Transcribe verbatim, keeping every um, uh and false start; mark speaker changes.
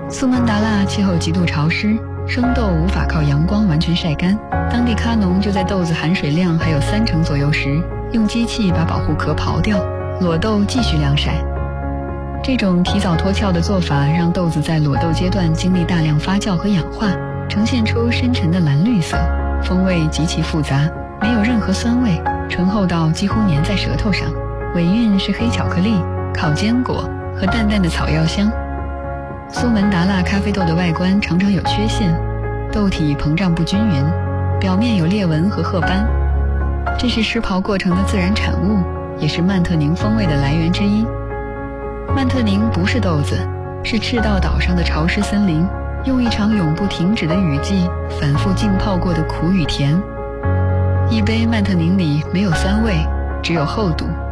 Speaker 1: 苏门答腊气候极度潮湿，生豆无法靠阳光完全晒干，当地咖农就在豆子含水量还有三成左右时，用机器把保护壳刨掉，裸豆继续晾晒。这种提早脱壳的做法让豆子在裸豆阶段经历大量发酵和氧化，呈现出深沉的蓝绿色，风味极其复杂，没有任何酸味，醇厚到几乎粘在舌头上，尾韵是黑巧克力、烤坚果和淡淡的草药香。苏门答腊咖啡豆的外观常常有缺陷，豆体膨胀不均匀，表面有裂纹和褐斑，这是湿刨过程的自然产物，也是曼特宁风味的来源之一。曼特宁不是豆子，是赤道岛上的潮湿森林，用一场永不停止的雨季反复浸泡过的苦与甜。一杯曼特宁里没有酸味，只有厚度。